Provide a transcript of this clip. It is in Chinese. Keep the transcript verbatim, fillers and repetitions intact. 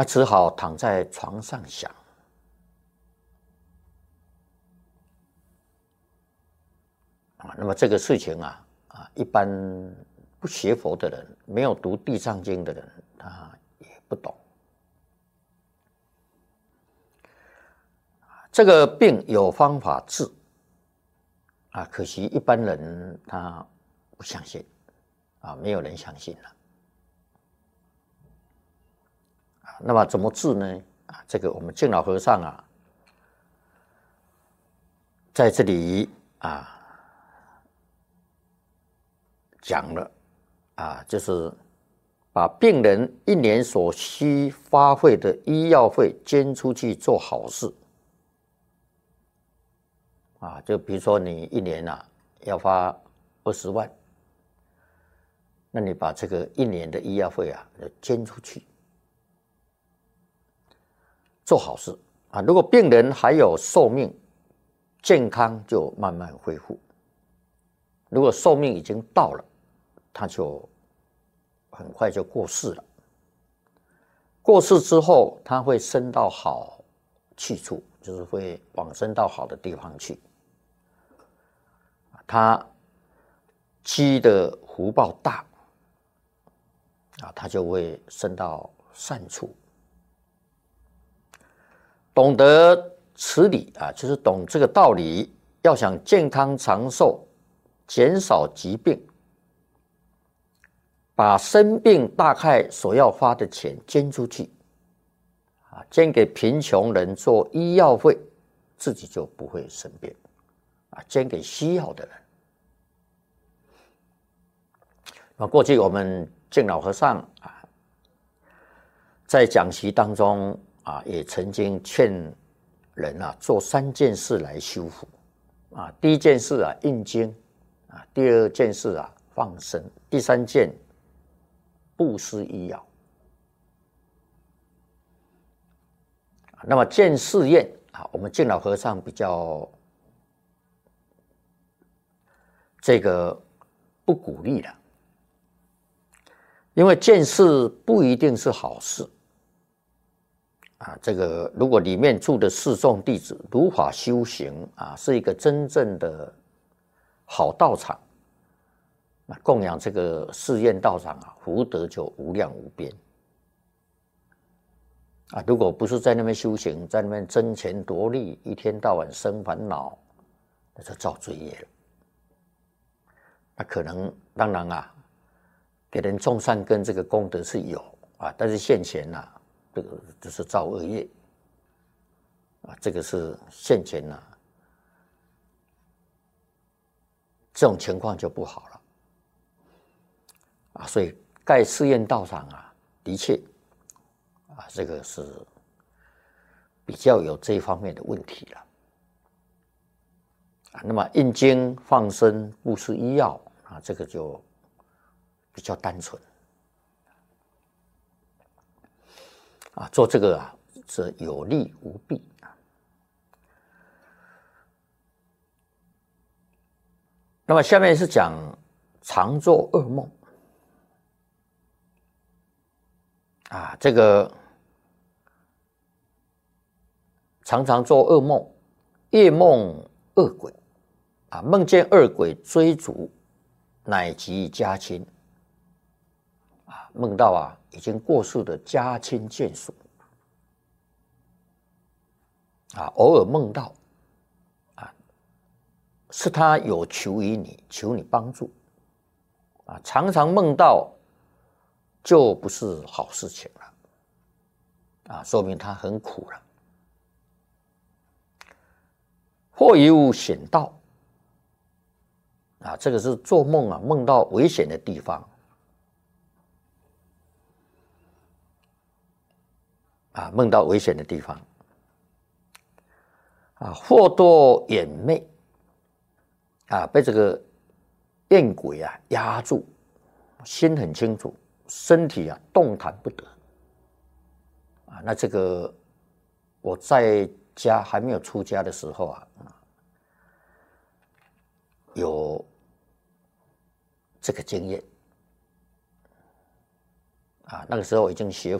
那只好躺在床上想。啊，那么这个事情啊，啊，一般不学佛的人，没有读《地藏经》的人，他也不懂。这个病有方法治，啊，可惜一般人他不相信，啊，没有人相信了。啊，那么怎么治呢？啊，这个我们净老和尚啊，在这里啊讲了，啊，就是把病人一年所需花费的医药费捐出去做好事。啊，就比如说你一年啊要花二十万，那你把这个一年的医药费啊捐出去，做好事啊。如果病人还有寿命，健康就慢慢恢复；如果寿命已经到了，他就很快就过世了。过世之后，他会升到好去处，就是会往生到好的地方去。他积的福报大，啊，他就会升到善处。懂得此理啊，就是懂这个道理。要想健康长寿，减少疾病，把生病大概所要花的钱捐出去，啊，捐给贫穷人做医药费，自己就不会生病，啊，捐给需要的人。那过去我们净老和尚啊，在讲习当中啊，也曾经劝人啊做三件事来修福啊。第一件事啊印经啊，第二件事啊放生，第三件布施医药。那么见寺院啊，我们净老和尚比较这个不鼓励了。因为见寺不一定是好事啊，这个如果里面住的四众弟子如法修行啊，是一个真正的好道场，那供养这个寺院道场啊，福德就无量无边啊。如果不是在那边修行，在那边争权夺利，一天到晚生烦恼，那就造罪业了。那可能当然啊。给人种善根，这个功德是有啊，但是现前呐、啊，这个就是造恶业啊，这个是现前呐、啊，这种情况就不好了啊。所以盖寺院道场啊，的确啊，这个是比较有这一方面的问题了啊。那么印经、放生、布施医药啊，这个就比较单纯啊，做这个啊是有利无弊啊。那么下面是讲常做噩梦啊，这个常常做噩梦，夜梦恶鬼啊，梦见恶鬼追逐，乃及家亲。啊，梦到啊已经过世的家亲眷属啊，偶尔梦到啊，是他有求于你，求你帮助啊，常常梦到就不是好事情了啊，说明他很苦了。或有险道啊，这个是做梦啊，梦到危险的地方。啊，梦到危险的地方，啊，或多眼魅，啊，被这个焰鬼啊压住，心很清楚，身体啊动弹不得，啊，那这个我在家还没有出家的时候啊，有这个经验，啊，那个时候已经学